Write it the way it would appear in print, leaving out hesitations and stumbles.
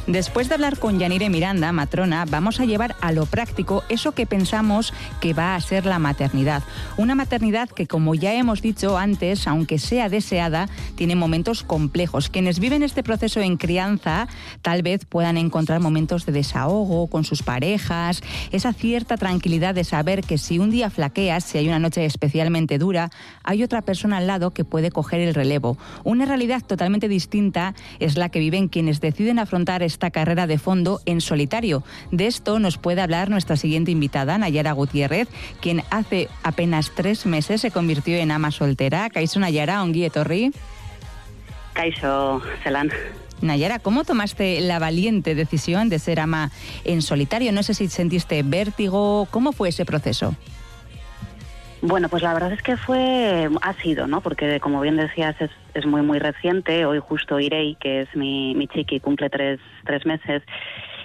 Después de hablar con Yanire Miranda, matrona, vamos a llevar a lo práctico eso que pensamos que va a ser la maternidad. Una maternidad que, como ya hemos dicho antes, aunque sea deseada, tiene momentos complejos. Quienes viven este proceso en crianza tal vez puedan encontrar momentos de desahogo con sus parejas, esa cierta tranquilidad de saber que si un día flaqueas, si hay una noche especialmente dura, hay otra persona al lado que puede coger el relevo. Una realidad totalmente distinta es la que viven quienes deciden afrontar esta carrera de fondo en solitario. De esto nos puede hablar nuestra siguiente invitada, Nayara Gutiérrez, quien hace apenas 3 meses se convirtió en ama soltera. Kaixo, Nayara, ongi etorri. Kaixo, zelan. Nayara, ¿cómo tomaste la valiente decisión de ser ama en solitario? No sé si sentiste vértigo. ¿Cómo fue ese proceso? Bueno, pues la verdad es que ha sido, ¿no? Porque como bien decías, es muy, muy reciente. Hoy justo Irei, que es mi chiqui, cumple tres meses.